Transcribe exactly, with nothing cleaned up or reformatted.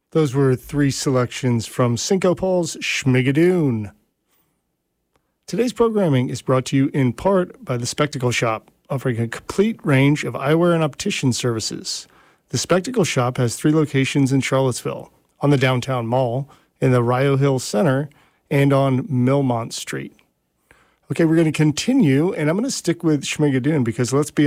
Those were three selections from Cinco Paul's Schmigadoon. Today's programming is brought to you in part by The Spectacle Shop, offering a complete range of eyewear and optician services. The Spectacle Shop has three locations in Charlottesville, on the downtown mall, in the Rio Hill Center, and on Millmont Street. Okay, we're going to continue, and I'm going to stick with Schmigadoon because let's be